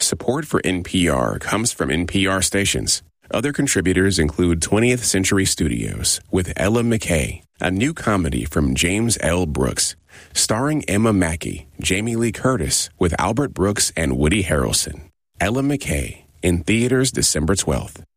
Support for NPR comes from NPR stations. Other contributors include 20th Century Studios with Ella McKay, a new comedy from James L. Brooks, starring Emma Mackey, Jamie Lee Curtis with Albert Brooks and Woody Harrelson. Ella McKay, in theaters December 12th.